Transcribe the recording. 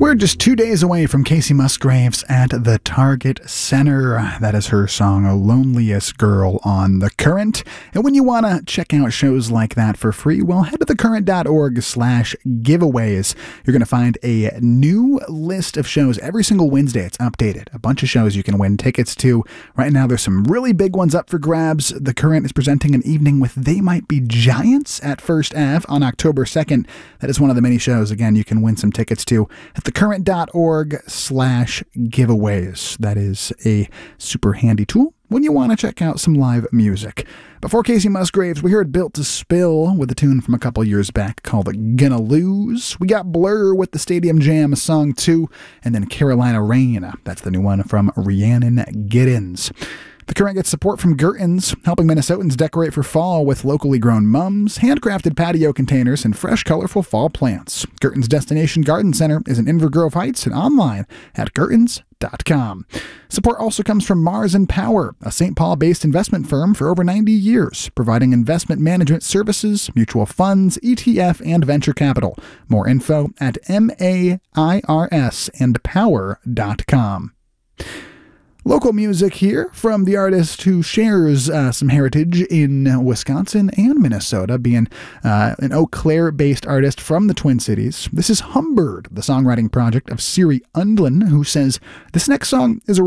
We're just 2 days away from Kacey Musgraves at the Target Center. That is her song, Loneliest Girl, on The Current. And when you want to check out shows like that for free, well, head to thecurrent.org/giveaways. You're going to find a new list of shows every single Wednesday. It's updated. A bunch of shows you can win tickets to. Right now, there's some really big ones up for grabs. The Current is presenting an evening with They Might Be Giants at First Ave on October 2nd. That is one of the many shows, again, you can win some tickets to at thecurrent.org/giveaways. That is a super handy tool when you want to check out some live music. Before Kacey Musgraves, we heard Built to Spill with a tune from a couple years back called Gonna Lose. We got Blur with the Stadium Jam Song 2, and then Carolina Rain. That's the new one from Rhiannon Giddens. The Current gets support from Gertens, helping Minnesotans decorate for fall with locally grown mums, handcrafted patio containers, and fresh, colorful fall plants. Gertens Destination Garden Center is in Inver Grove Heights and online at gertens.com. Support also comes from Mars and Power, a St. Paul-based investment firm for over 90 years, providing investment management services, mutual funds, ETF, and venture capital. More info at MAIRSandpower.com. Local music here from the artist who shares some heritage in Wisconsin and Minnesota, being an Eau Claire-based artist from the Twin Cities. This is Humbird, the songwriting project of Siri Undlin, who says, "This next song is a